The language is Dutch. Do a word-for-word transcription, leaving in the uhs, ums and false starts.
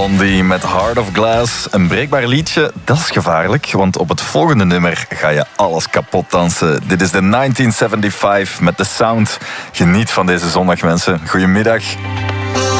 Blondie met Heart of Glass. Een breekbaar liedje, dat is gevaarlijk, want op het volgende nummer ga je alles kapot dansen. Dit is de negentien vijfenzeventig met The Sound. Geniet van deze zondag, mensen. Goedemiddag.